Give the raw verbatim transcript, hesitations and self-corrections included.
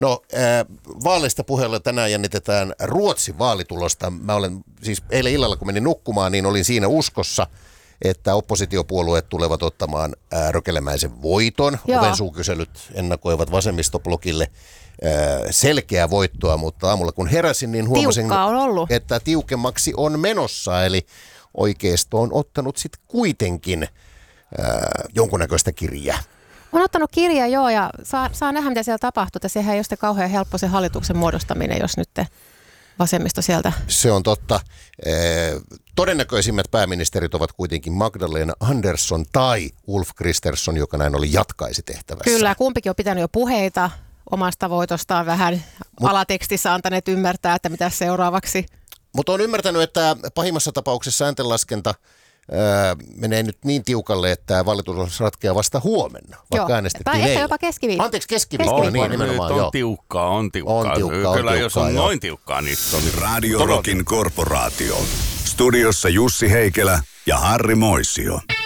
No, äh, vaaleista puheella tänään jännitetään Ruotsin vaalitulosta. Mä olen siis eilen illalla, kun menin nukkumaan, niin olin siinä uskossa, että oppositiopuolueet tulevat ottamaan äh, rökelemäisen voiton. Ovensuukyselyt ennakoivat vasemmistoblokille äh, selkeää voittoa, mutta aamulla kun heräsin, niin huomasin, että tiukemmaksi on menossa. Eli oikeisto on ottanut sitten kuitenkin äh, jonkunnäköistä kirjaa. On ottanut kirjaa, joo, ja saa, saa nähdä, mitä siellä tapahtuu. Sehän ei ole sitten kauhean helppo se hallituksen muodostaminen, jos nyt vasemmisto sieltä. Se on totta. Todennäköisimmät pääministerit ovat kuitenkin Magdalena Andersson tai Ulf Kristersson, joka näin oli jatkaisi tehtävässä. Kyllä, kumpikin on pitänyt jo puheita omasta voitostaan vähän Mut, alatekstissä antaneet ymmärtää, että mitä seuraavaksi. Mutta on ymmärtänyt, että pahimmassa tapauksessa ääntenlaskenta Öö, menee nyt niin tiukalle, että valitus ratkeaa vasta huomenna, vaikka äänestettiin eilen. Tai ehkä jopa keskiviikko. Anteeksi, keskiviikko, niin nimenomaan. On joo. tiukkaa, on tiukkaa. On tiukkaa, Kyllä on jos tiukkaa, on joo. noin tiukkaa, niin on Radio Rockin korporaatio. Studiossa Jussi Heikelä ja Harri Moisio.